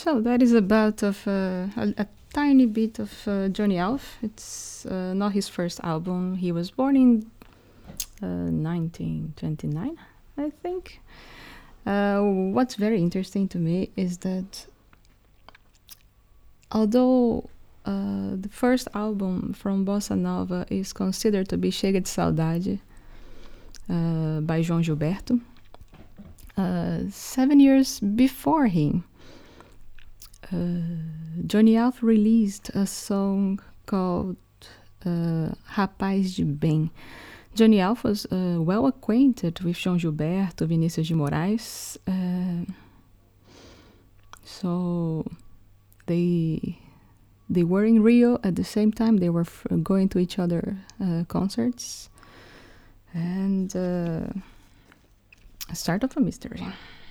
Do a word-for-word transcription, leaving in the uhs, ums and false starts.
So that is about of uh, a, a tiny bit of uh, Johnny Alf. It's uh, not his first album. He was born in uh, nineteen twenty-nine, I think. Uh, what's very interesting to me is that although uh, the first album from Bossa Nova is considered to be Chega de Saudade uh, by João Gilberto, uh, seven years before him, uh, Johnny Alf released a song called uh, Rapaz de Bem. Johnny Alf was uh, well acquainted with João Gilberto, Vinícius de Moraes, uh, so they they were in Rio at the same time. They were f- going to each other uh, concerts, and uh, start of a mystery.